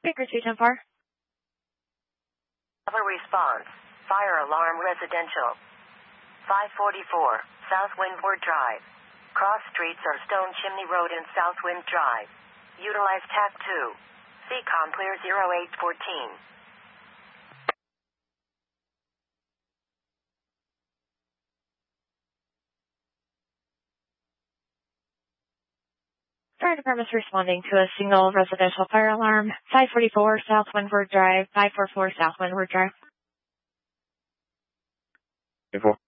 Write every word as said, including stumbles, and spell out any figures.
Baker two ten four. Cover response. Fire alarm residential. five forty-four, South Windward Drive. Cross streets are Stone Chimney Road and South Wind Drive. Utilize T A C two. C COM clear zero eight fourteen. Fire department's responding to a single residential fire alarm. five forty-four South Windward Drive. five forty-four South Windward Drive. Info.